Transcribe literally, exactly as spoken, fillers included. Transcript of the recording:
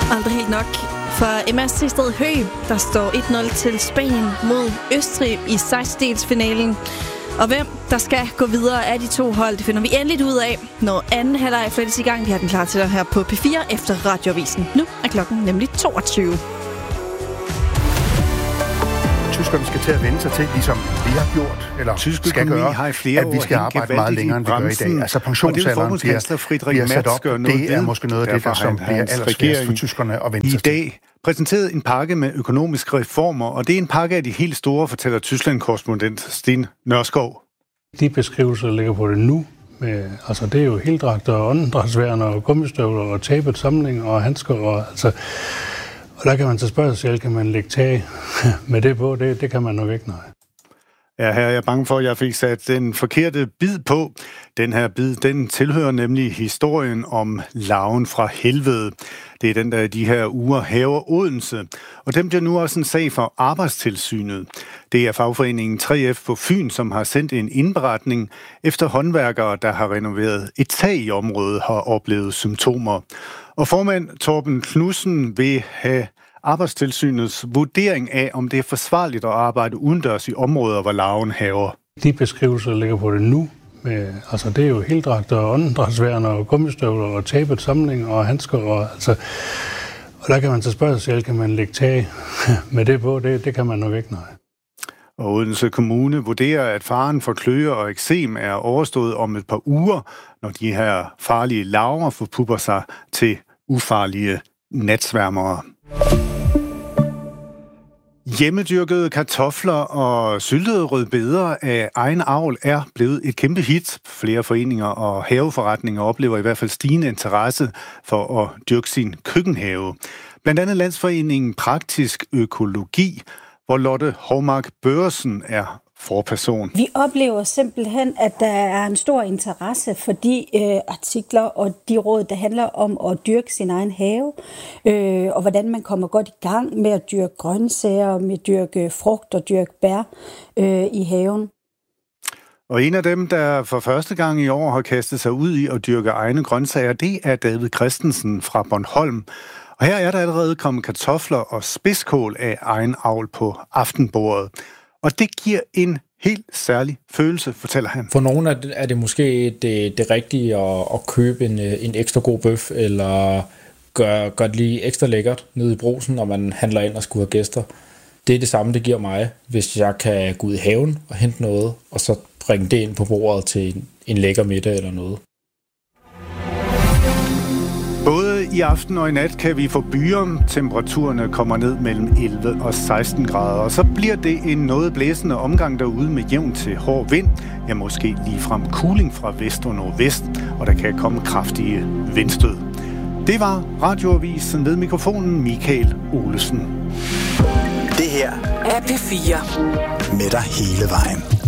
Aldrig helt nok. For M S Thisted Høg, der står et nul til Spanien mod Østrig i sekstendelsfinalen. Og hvem der skal gå videre af de to hold, det finder vi endeligt ud af, når anden halvleg flettes i gang. Vi har den klar til dig her på P fire efter Radioavisen. Nu er klokken nemlig toogtyve. Tyskerne skal til at vende sig til, ligesom vi har gjort, eller Tysk skal gøre, har i flere at vi skal arbejde meget længere, end vi gør i dag. Altså pensionsalderen bliver, bliver sat op. Det er måske noget af det, der som bliver allersværest for tyskerne at vende sig til. I dag præsenteret en pakke med økonomiske reformer, og det er en pakke af de helt store, fortæller Tyskland-korrespondent Sten Nørskov. De beskrivelser, der ligger på det nu, med, altså det er jo heldragter og åndedrætsværn og gummistøvler og tabet samling og handsker og altså... Og der kan man så spørge sig selv, kan man lægge tag med det på? Det, det kan man nok ikke, nej. Ja, her er jeg bange for, at jeg fik sat den forkerte bid på. Den her bid, den tilhører nemlig historien om larven fra helvede. Det er den, der i de her uger haver Odense. Og dem bliver nu også en sag for Arbejdstilsynet. Det er fagforeningen tre F på Fyn, som har sendt en indberetning efter håndværkere, der har renoveret et tag i området, har oplevet symptomer. Og formand Torben Knudsen vil have Arbejdstilsynets vurdering af, om det er forsvarligt at arbejde udendørs i områder, hvor larven haver. De beskrivelser, der ligger på det nu, med, altså det er jo heldragter og åndedrætsværn og gummistøvler og tabet samling og handsker og altså... Og der kan man så spørge sig selv, kan man lægge tag med det på? Det, det kan man nok ikke, nej. Og Odense Kommune vurderer, at faren for kløer og eksem er overstået om et par uger, når de her farlige larver forpupper sig til ufarlige natsværmere. Hjemmedyrkede kartofler og syltede rødbeder af egen avl er blevet et kæmpe hit. Flere foreninger og haveforretninger oplever i hvert fald stigende interesse for at dyrke sin køkkenhave. Blandt andet Landsforeningen Praktisk Økologi, hvor Lotte Hovmark Børsen er forperson. Vi oplever simpelthen, at der er en stor interesse for de øh, artikler og de råd, der handler om at dyrke sin egen have, øh, og hvordan man kommer godt i gang med at dyrke grøntsager, med at dyrke frugt og dyrke bær øh, i haven. Og en af dem, der for første gang i år har kastet sig ud i at dyrke egne grøntsager, det er David Christensen fra Bornholm. Og her er der allerede kommet kartofler og spidskål af egen avl på aftenbordet. Og det giver en helt særlig følelse, fortæller han. For nogle er det, er det måske det, det rigtige at, at købe en, en ekstra god bøf, eller gøre gør det lige ekstra lækkert nede i Brugsen, når man handler ind og skal have gæster. Det er det samme, det giver mig, hvis jeg kan gå ud i haven og hente noget, og så bringe det ind på bordet til en, en lækker middag eller noget. Både i aften og i nat kan vi få byer. Temperaturerne kommer ned mellem elleve og seksten grader, og så bliver det en noget blæsende omgang derude med jævn til hård vind. Ja, måske ligefrem kuling fra vest og nordvest, og der kan komme kraftige vindstød. Det var Radioavisen ved mikrofonen Michael Olesen. Det her er P fire med dig hele vejen.